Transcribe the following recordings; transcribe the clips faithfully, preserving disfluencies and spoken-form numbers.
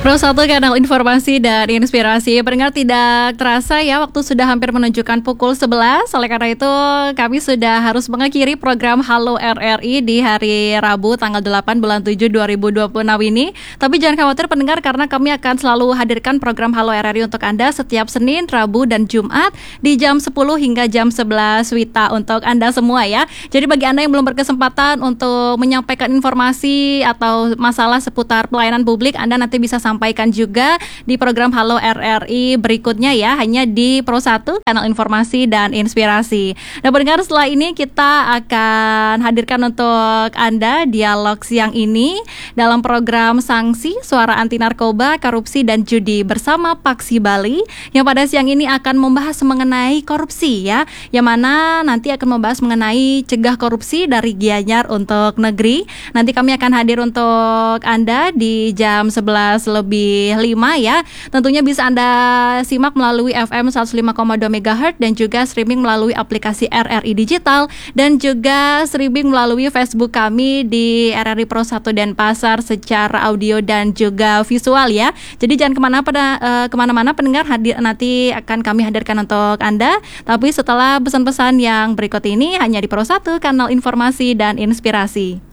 Pro satu kanal informasi dan inspirasi. Pendengar, tidak terasa ya waktu sudah hampir menunjukkan pukul sebelas. Oleh karena itu kami sudah harus mengakhiri program Halo R R I di hari Rabu tanggal delapan bulan tujuh dua ribu dua puluh enam ini. Tapi jangan khawatir pendengar, karena kami akan selalu hadirkan program Halo R R I untuk Anda setiap Senin, Rabu, dan Jumat di jam sepuluh hingga jam sebelas Wita untuk Anda semua ya. Jadi bagi Anda yang belum berkesempatan untuk menyampaikan informasi atau masalah seputar pelayanan publik, Anda nanti bisa sampaikan juga di program Halo R R I berikutnya ya, hanya di Pro satu kanal informasi dan inspirasi. Nah pendengar, setelah ini kita akan hadirkan untuk Anda dialog siang ini dalam program Sanksi Suara Anti Narkoba, Korupsi dan Judi bersama Paksi Bali, yang pada siang ini akan membahas mengenai korupsi ya, yang mana nanti akan membahas mengenai cegah korupsi dari Gianyar untuk negeri. Nanti kami akan hadir untuk Anda di jam sebelas lebih lima ya. Tentunya bisa Anda simak melalui F M seratus lima koma dua megahertz dan juga streaming melalui aplikasi R R I Digital, dan juga streaming melalui Facebook kami di R R I Pro satu Denpasar secara audio dan juga visual ya. Jadi jangan kemana pada uh, kemana-mana pendengar, hadir nanti akan kami hadirkan untuk Anda. Tapi setelah pesan-pesan yang berikut ini hanya di Pro satu kanal informasi dan inspirasi.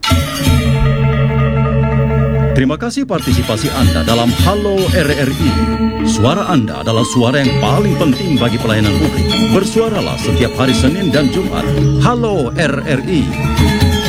Terima kasih partisipasi Anda dalam Halo R R I. Suara Anda adalah suara yang paling penting bagi pelayanan publik. Bersuaralah setiap hari Senin dan Jumat. Halo R R I.